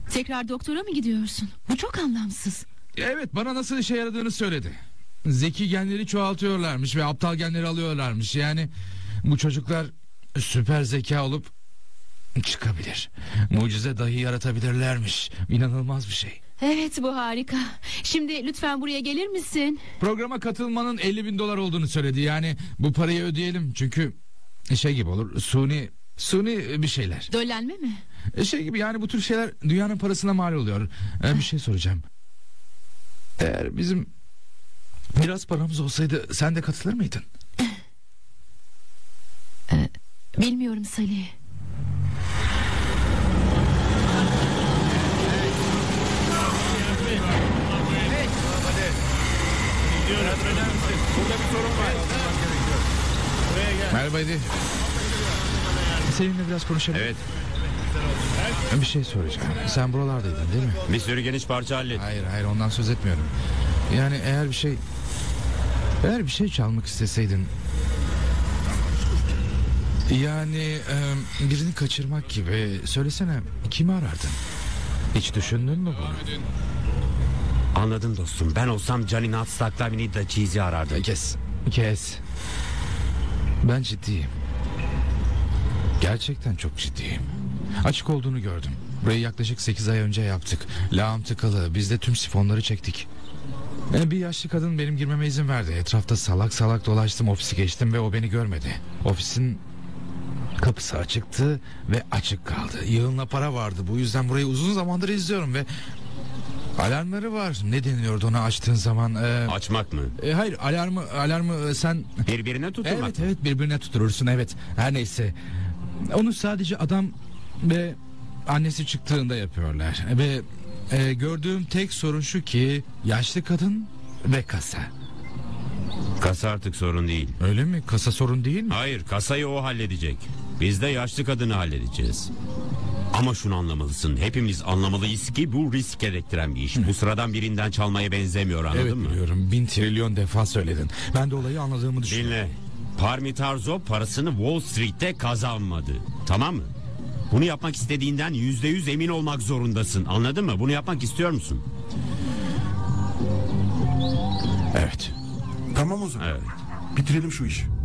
Tekrar doktora mı gidiyorsun? Bu çok anlamsız. Evet, bana nasıl işe yaradığını söyledi. Zeki genleri çoğaltıyorlarmış ve aptal genleri alıyorlarmış. Yani bu çocuklar süper zeka olup çıkabilir. Mucize dahi yaratabilirlermiş. İnanılmaz bir şey. Evet, bu harika. Şimdi lütfen buraya gelir misin? Programa katılmanın 50.000 dolar olduğunu söyledi. Yani bu parayı ödeyelim. Çünkü şey gibi olur. Suni bir şeyler. Döllenme mi? Şey gibi, yani bu tür şeyler dünyanın parasına mal oluyor. Bir şey soracağım. Eğer bizim biraz paramız olsaydı sen de katılır mıydın? Bilmiyorum Salih. Burada bir sorun var. Buraya gel. Merhaba Edi. Seninle biraz konuşalım. Evet. Bir şey soracağım. Sen buralardaydın değil mi? Bir sürü geniş parça hallet. Hayır, ondan söz etmiyorum. Yani eğer bir şey çalmak isteseydin, yani birini kaçırmak gibi, söylesene, kimi arardın? Hiç düşündün mü bunu? Anladım dostum. Ben olsam Gianni Natstak'la da Cheese'i arardım. Kes. Ben ciddiyim. Gerçekten çok ciddiyim. Açık olduğunu gördüm. Burayı yaklaşık 8 ay önce yaptık. Lağım tıkalı. Biz de tüm sifonları çektik. Bir yaşlı kadın benim girmeme izin verdi. Etrafta salak salak dolaştım. Ofisi geçtim ve o beni görmedi. Ofisin kapısı açıktı ve açık kaldı. Yığınla para vardı. Bu yüzden burayı uzun zamandır izliyorum ve alarmları var. Ne deniliyordu ona açtığın zaman? Açmak mı? Hayır, alarmı sen... Birbirine tutulmak mı? Evet, birbirine tutturursun, evet. Her neyse. Onu sadece adam ve annesi çıktığında yapıyorlar. Ve gördüğüm tek sorun şu ki yaşlı kadın ve kasa. Kasa artık sorun değil. Öyle mi? Kasa sorun değil mi? Hayır, kasayı o halledecek. Biz de yaşlı kadını halledeceğiz. Ama şunu anlamalısın. Hepimiz anlamalıyız ki bu risk gerektiren bir iş. Bu sıradan birinden çalmaya benzemiyor, anladın Evet, mı? biliyorum. 1000 trilyon defa söyledin. Ben de olayı anladığımı düşünüyorum. Dinle. Parmitarzo parasını Wall Street'te kazanmadı. Tamam mı? Bunu yapmak istediğinden %100 emin olmak zorundasın. Anladın mı? Bunu yapmak istiyor musun? Evet. Tamam o zaman. Evet. Bitirelim şu işi.